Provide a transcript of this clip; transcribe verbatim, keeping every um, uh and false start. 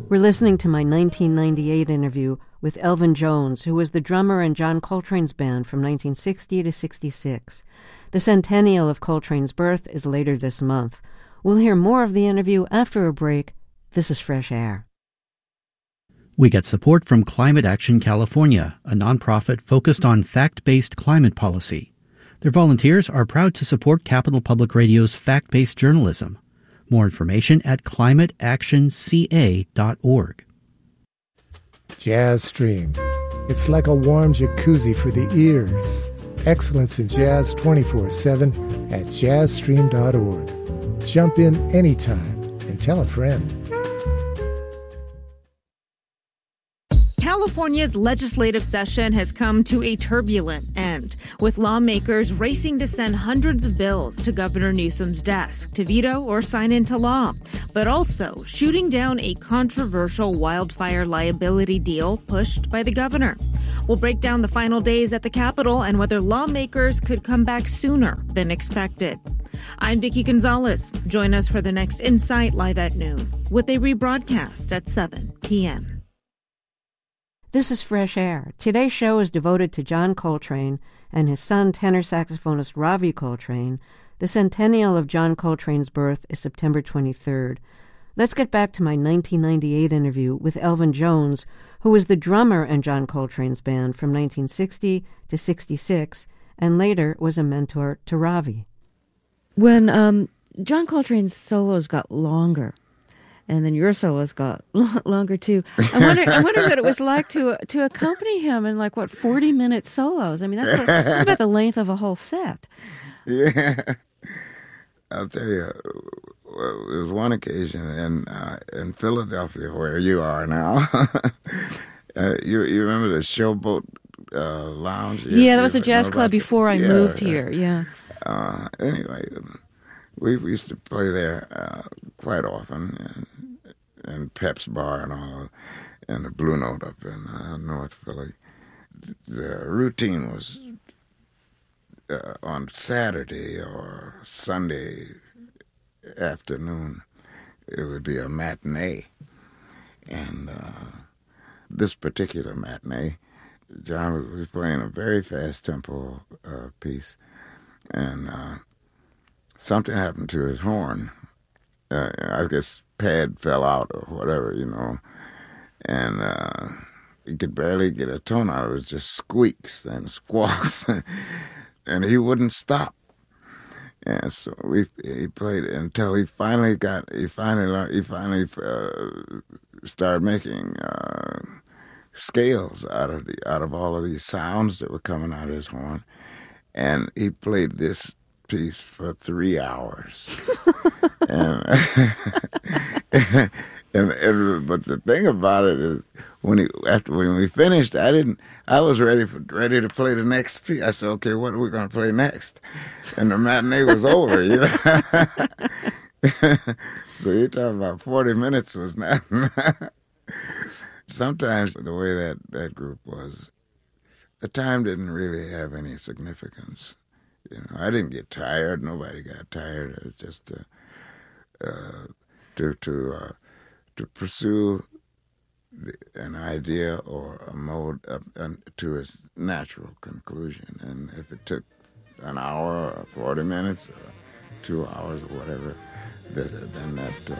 We're listening to my nineteen ninety-eight interview with Elvin Jones, who was the drummer in John Coltrane's band from nineteen sixty to sixty-six. The centennial of Coltrane's birth is later this month. We'll hear more of the interview after a break. This is Fresh Air. We get support from Climate Action California, a nonprofit focused on fact-based climate policy. Their volunteers are proud to support Capital Public Radio's fact-based journalism. More information at climate action c a dot org. Jazz Stream. It's like a warm jacuzzi for the ears. Excellence in jazz twenty-four seven at jazz stream dot org. Jump in anytime and tell a friend. California's legislative session has come to a turbulent end, with lawmakers racing to send hundreds of bills to Governor Newsom's desk to veto or sign into law, but also shooting down a controversial wildfire liability deal pushed by the governor. We'll break down the final days at the Capitol and whether lawmakers could come back sooner than expected. I'm Vicki Gonzalez. Join us for the next Insight live at noon, with a rebroadcast at seven p.m. This is Fresh Air. Today's show is devoted to John Coltrane and his son, tenor saxophonist Ravi Coltrane. The centennial of John Coltrane's birth is September twenty-third. Let's get back to my nineteen ninety-eight interview with Elvin Jones, who was the drummer in John Coltrane's band from nineteen sixty to sixty-six, and later was a mentor to Ravi. When um, John Coltrane's solos got longer, and then your solos got longer too. I wonder, I wonder what it was like to to accompany him in like what forty minute solos. I mean, that's, like, that's about the length of a whole set. Yeah, I'll tell you. There was one occasion in uh, in Philadelphia where you are now. uh, you you remember the Showboat uh, Lounge? You, yeah, that was a jazz club before I yeah, moved here. Yeah. Uh, anyway, we used to play there uh, quite often. And, and Pep's Bar and all, and the Blue Note up in uh, North Philly. The routine was uh, on Saturday or Sunday afternoon, it would be a matinee. And uh, this particular matinee, John was, was playing a very fast tempo uh, piece, and uh, something happened to his horn. Uh, I guess pad fell out or whatever, you know, and uh, he could barely get a tone out. It was just squeaks and squawks, and he wouldn't stop. And so we he played until he finally got he finally learned, he finally uh, started making uh, scales out of the out of all of these sounds that were coming out of his horn, and he played this piece for three hours. and, and, and but the thing about it is, when he after when we finished, I didn't. I was ready for ready to play the next piece. I said, "Okay, what are we going to play next?" And the matinee was over. You know. So you're talking about forty minutes was not. Sometimes the way that that group was, the time didn't really have any significance. You know, I didn't get tired. Nobody got tired. It was just uh, uh, to to uh, to pursue the, an idea or a mode up, uh, to its natural conclusion. And if it took an hour or forty minutes or two hours or whatever, then that. Uh,